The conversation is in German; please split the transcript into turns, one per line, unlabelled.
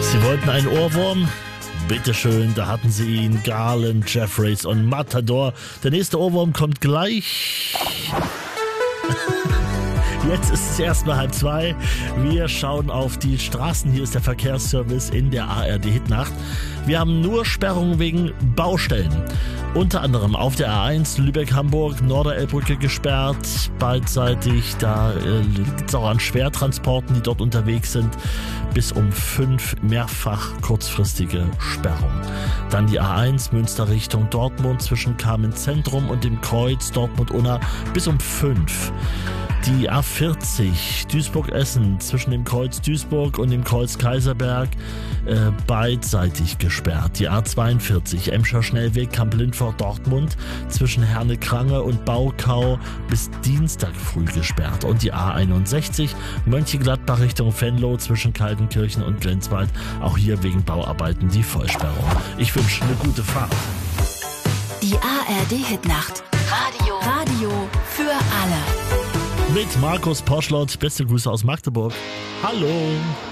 Sie wollten einen Ohrwurm? Bitteschön, da hatten Sie ihn. Garland, Jeffries und Matador. Der nächste Ohrwurm kommt gleich. Jetzt ist es erstmal 1:30. Wir schauen auf die Straßen. Hier ist der Verkehrsservice in der ARD-Hitnacht. Wir haben nur Sperrungen wegen Baustellen. Unter anderem auf der A1 Lübeck-Hamburg, Norderelbbrücke gesperrt, beidseitig. Da liegt es auch an Schwertransporten, die dort unterwegs sind. Bis um 5 mehrfach kurzfristige Sperrungen. Dann die A1 Münster Richtung Dortmund zwischen Kamen Zentrum und dem Kreuz Dortmund-Unna bis um 5. Die A40 Duisburg-Essen zwischen dem Kreuz Duisburg und dem Kreuz Kaiserberg beidseitig gesperrt. Die A42 Emscher Schnellweg Kamp-Lindfort Dortmund zwischen Herne-Krange und Baukau bis Dienstag früh gesperrt. Und die A61 Mönchengladbach Richtung Venlo zwischen Kaltenkirchen und Grenzwald, auch hier wegen Bauarbeiten die Vollsperrung. Ich wünsche eine gute Fahrt.
Die ARD-Hitnacht. Radio für alle.
Mit Markus Poschlott, beste Grüße aus Magdeburg. Hallo.